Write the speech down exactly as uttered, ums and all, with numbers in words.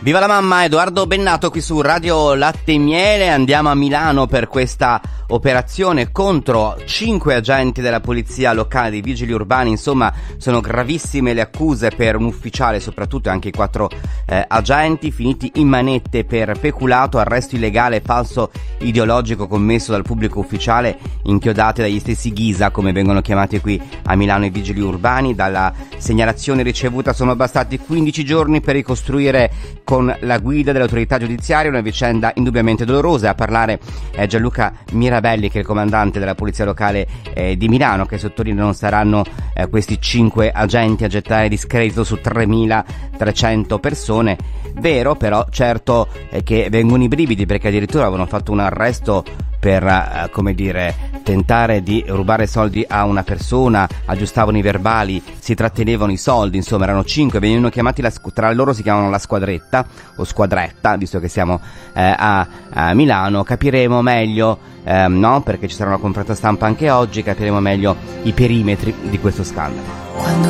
Viva la mamma, Edoardo Bennato qui su Radio Latte e Miele. Andiamo a Milano per questa operazione contro cinque agenti della polizia locale, dei vigili urbani. Insomma, sono gravissime le accuse per un ufficiale, soprattutto anche i quattro eh, agenti finiti in manette per peculato, arresto illegale e falso ideologico commesso dal pubblico ufficiale, inchiodati dagli stessi Ghisa, come vengono chiamati qui a Milano i vigili urbani. Dalla segnalazione ricevuta sono bastati quindici giorni per ricostruire con la guida dell'autorità giudiziaria una vicenda indubbiamente dolorosa. A parlare è Gianluca Mirabelli, che è il comandante della polizia locale eh, di Milano, che sottolinea non saranno eh, questi cinque agenti a gettare discredito su tremilatrecento persone. Vero però certo eh, che vengono i brividi, perché addirittura avevano fatto un arresto per, eh, come dire, tentare di rubare soldi a una persona, aggiustavano i verbali, si trattenevano i soldi, insomma erano cinque, venivano chiamati, la, tra loro si chiamano la squadretta o squadretta, visto che siamo eh, a, a Milano. Capiremo meglio, eh, no? Perché ci sarà una conferenza stampa anche oggi, capiremo meglio i perimetri di questo scandalo. Quando